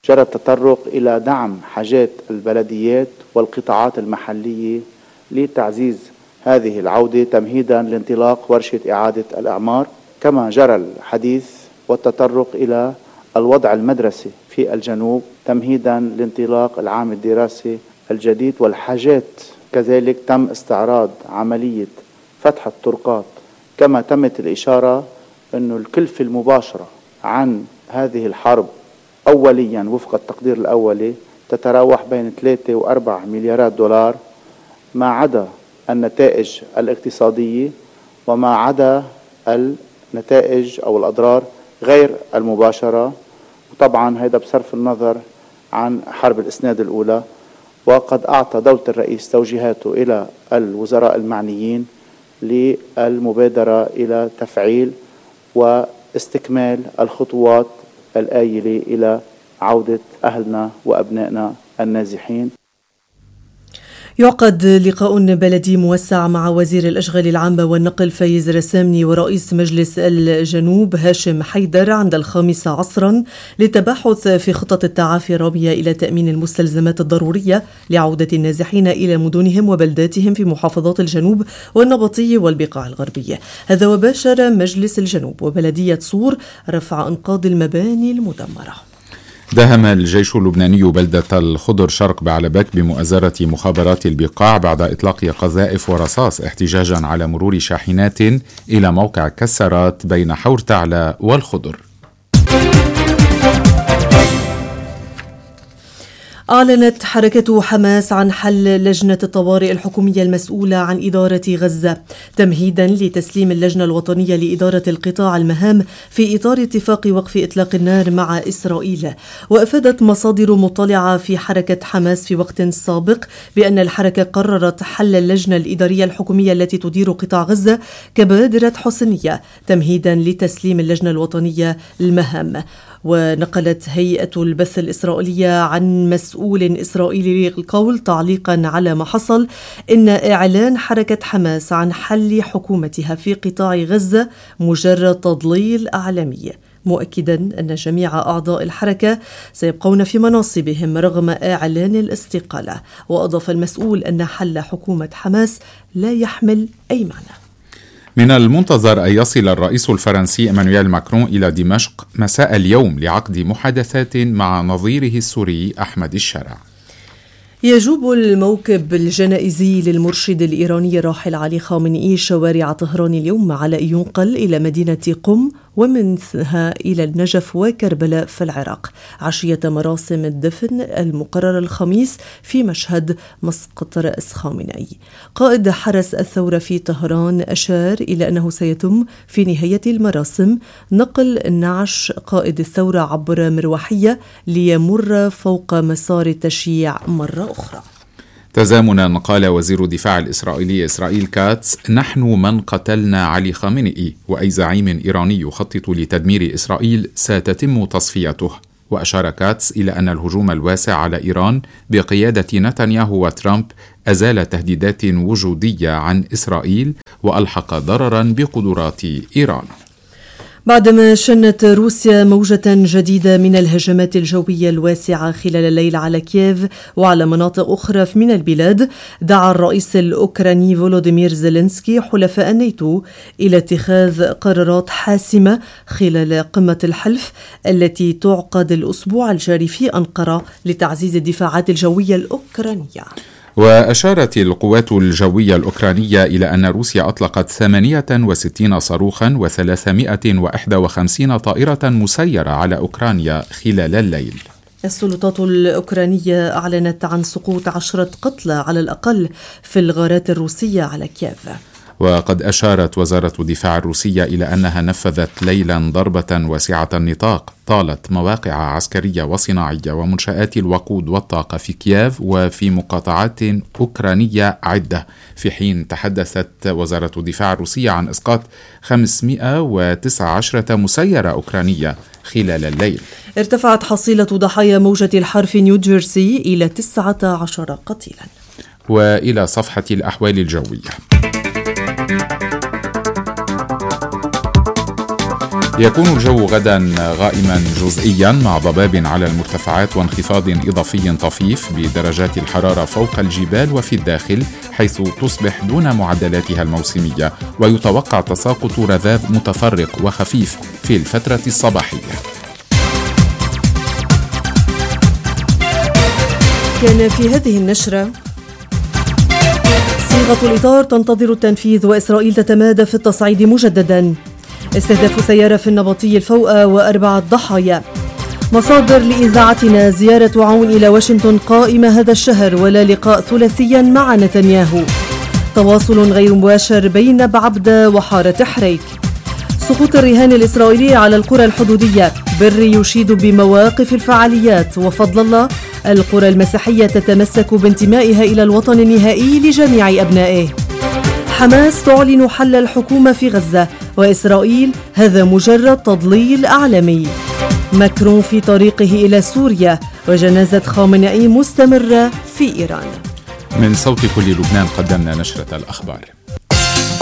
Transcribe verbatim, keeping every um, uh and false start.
جرى التطرق إلى دعم حاجات البلديات والقطاعات المحلية لتعزيز هذه العودة تمهيدا لانطلاق ورشة إعادة الإعمار. كما جرى الحديث والتطرق إلى الوضع المدرسي في الجنوب تمهيدا لانطلاق العام الدراسي الجديد والحاجات. كذلك تم استعراض عملية فتح الطرقات، كما تمت الإشارة أن الكلفة المباشرة عن هذه الحرب أوليا وفق التقدير الأولي تتراوح بين ثلاثة وأربعة مليارات دولار، ما عدا النتائج الاقتصادية وما عدا النتائج أو الأضرار غير المباشرة، وطبعا هذا بصرف النظر عن حرب الإسناد الأولى. وقد أعطى دولة الرئيس توجيهاته إلى الوزراء المعنيين للمبادرة إلى تفعيل واستكمال الخطوات الآيلة إلى عودة أهلنا وأبنائنا النازحين. يعقد لقاء بلدي موسع مع وزير الأشغال العامة والنقل فايز رسامني ورئيس مجلس الجنوب هاشم حيدر عند الخامسة عصرا للتباحث في خطط التعافي الرامية إلى تأمين المستلزمات الضرورية لعودة النازحين إلى مدنهم وبلداتهم في محافظات الجنوب والنبطي والبقاع الغربية. هذا وباشر مجلس الجنوب وبلدية صور رفع أنقاض المباني المدمرة. داهم الجيش اللبناني بلدة الخضر شرق بعلبك بمؤازرة مخابرات البقاع بعد إطلاق قذائف ورصاص احتجاجا على مرور شاحنات إلى موقع كسرات بين حور تعلى والخضر. أعلنت حركة حماس عن حل لجنة الطوارئ الحكومية المسؤولة عن إدارة غزة تمهيدا لتسليم اللجنة الوطنية لإدارة القطاع المهام في إطار اتفاق وقف إطلاق النار مع إسرائيل. وأفادت مصادر مطلعة في حركة حماس في وقت سابق بأن الحركة قررت حل اللجنة الإدارية الحكومية التي تدير قطاع غزة كبادرة حسنية تمهيدا لتسليم اللجنة الوطنية المهام. ونقلت هيئة البث الإسرائيلية عن مسؤول إسرائيلي القول تعليقا على ما حصل إن إعلان حركة حماس عن حل حكومتها في قطاع غزة مجرد تضليل أعلامي، مؤكدا أن جميع أعضاء الحركة سيبقون في مناصبهم رغم إعلان الاستقالة. وأضاف المسؤول أن حل حكومة حماس لا يحمل أي معنى. من المنتظر أن يصل الرئيس الفرنسي إيمانويل ماكرون إلى دمشق مساء اليوم لعقد محادثات مع نظيره السوري أحمد الشارع. يجوب الموكب الجنائزي للمرشد الإيراني الراحل علي خامنئي شوارع طهران اليوم على أن ينقل إلى مدينة قم ومنها إلى النجف وكربلاء في العراق عشية مراسم الدفن المقرر الخميس في مشهد مسقط رأس خامنئي. قائد حرس الثورة في طهران أشار إلى أنه سيتم في نهاية المراسم نقل نعش قائد الثورة عبر مروحية ليمر فوق مسار التشييع مرة أخرى. تزامنا قال وزير الدفاع الإسرائيلي إسرائيل كاتس: نحن من قتلنا علي خامنئي، وأي زعيم إيراني يخطط لتدمير إسرائيل ستتم تصفيته. وأشار كاتس إلى أن الهجوم الواسع على إيران بقيادة نتنياهو وترامب أزال تهديدات وجودية عن إسرائيل وألحق ضررا بقدرات إيران. بعدما شنت روسيا موجة جديدة من الهجمات الجوية الواسعة خلال الليل على كييف وعلى مناطق أخرى من البلاد، دعا الرئيس الأوكراني فولوديمير زيلينسكي حلفاء الناتو إلى اتخاذ قرارات حاسمة خلال قمة الحلف التي تعقد الأسبوع الجاري في أنقرة لتعزيز الدفاعات الجوية الأوكرانية. وأشارت القوات الجوية الأوكرانية إلى أن روسيا أطلقت ثمانية وستين صاروخا وثلاثمائة وواحد وخمسين طائرة مسيرة على أوكرانيا خلال الليل. السلطات الأوكرانية أعلنت عن سقوط عشرة قتلى على الأقل في الغارات الروسية على كييف. وقد أشارت وزارة الدفاع الروسية إلى أنها نفذت ليلا ضربة واسعة النطاق طالت مواقع عسكرية وصناعية ومنشآت الوقود والطاقة في كييف وفي مقاطعات أوكرانية عدة، في حين تحدثت وزارة الدفاع الروسية عن إسقاط خمسمائة وتسعة عشر مسيرة أوكرانية خلال الليل. ارتفعت حصيلة ضحايا موجة الحر في نيوجيرسي إلى تسعة عشر قتيلا. وإلى صفحة الأحوال الجوية. يكون الجو غدا غائما جزئيا مع ضباب على المرتفعات وانخفاض إضافي طفيف بدرجات الحرارة فوق الجبال وفي الداخل، حيث تصبح دون معدلاتها الموسمية، ويتوقع تساقط رذاذ متفرق وخفيف في الفترة الصباحية. كان في هذه النشرة: صيغة الإطار تنتظر التنفيذ وإسرائيل تتمادى في التصعيد مجددا. استهداف سيارة في النبطي الفوء وأربعة ضحايا. مصادر لإذاعتنا: زيارة عون إلى واشنطن قائمة هذا الشهر ولا لقاء ثلاثيا مع نتنياهو. تواصل غير مباشر بين بعبدة وحارة حريك. سقوط الرهان الإسرائيلي على القرى الحدودية. بري يشيد بمواقف الفعاليات. وفضل الله: القرى المسيحية تتمسك بانتمائها إلى الوطن النهائي لجميع أبنائه. حماس تعلن حل الحكومة في غزة، وإسرائيل: هذا مجرد تضليل أعلامي. ماكرون في طريقه إلى سوريا، وجنازة خامنئي مستمرة في إيران. من صوت كل لبنان قدمنا نشرة الأخبار.